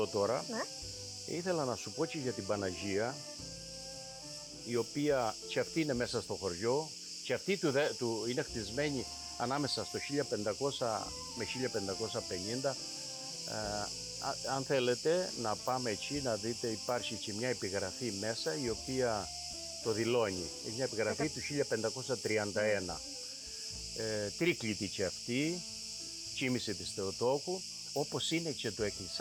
Τώρα Ναι. ήθελα να σου πω και για την Παναγία, η οποία και αυτή είναι μέσα στο χωριό και αυτή του είναι χτισμένη ανάμεσα στο 1500 με 1550. Αν θέλετε να πάμε εκεί να δείτε, υπάρχει και μια επιγραφή μέσα η οποία το δηλώνει. Έχει μια επιγραφή του 1531. Τρίκλητη και αυτή, κοίμηση της Θεοτόκου, όπως είναι και το εκκλησάκι